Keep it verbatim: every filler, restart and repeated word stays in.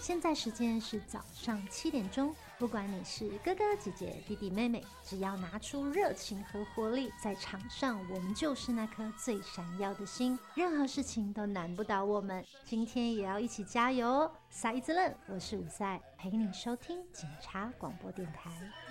现在时间是早上七点钟，不管你是哥哥姐姐弟弟妹妹，只要拿出热情和活力，在场上我们就是那颗最闪耀的星，任何事情都难不倒我们。今天也要一起加油哦！撒一子冷，我是五赛，陪你收听警察广播电台。